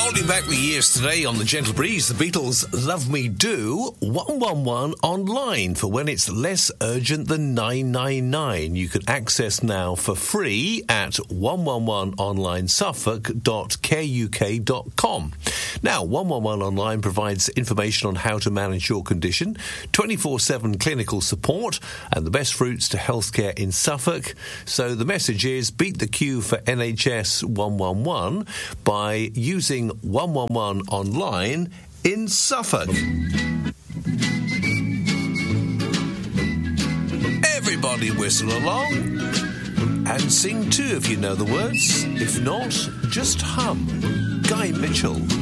Holding back the years today on the Gentle Breeze, the Beatles' Love Me Do, 111 online for when it's less urgent than 999. You can access now for free at 111onlinesuffolk.kuk.com. Now, 111 Online provides information on how to manage your condition, 24/7 clinical support, and the best routes to healthcare in Suffolk. So the message is beat the queue for NHS 111 by using 111 Online in Suffolk. Everybody whistle along and sing too if you know the words. If not, just hum. Guy Mitchell.